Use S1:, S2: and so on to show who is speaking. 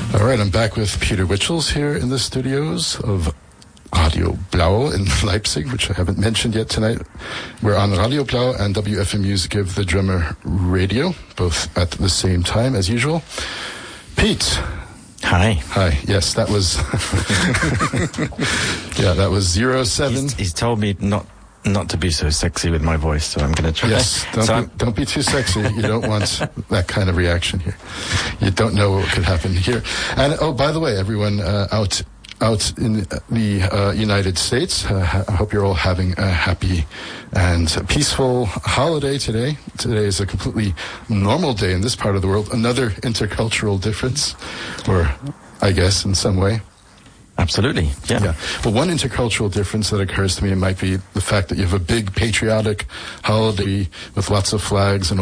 S1: All right, I'm back with Peter Witchels here in the studios of Radio Blau in Leipzig, which I haven't mentioned yet tonight. We're on Radio Blau and WFMU's Give the Drummer Radio, both at the same time as usual. Pete.
S2: Hi.
S1: Hi. Yes, that was that was 07.
S2: He's told me not to be so sexy with my voice, so I'm going to try.
S1: Yes, don't be too sexy. You don't want that kind of reaction here. You don't know what could happen here. And oh, by the way, everyone out in the United States, I hope you're all having a happy and peaceful holiday today. Today is a completely normal day in this part of the world. Another intercultural difference, or I guess in some way.
S2: Absolutely, yeah.
S1: But one intercultural difference that occurs to me might be the fact that you have a big patriotic holiday with lots of flags and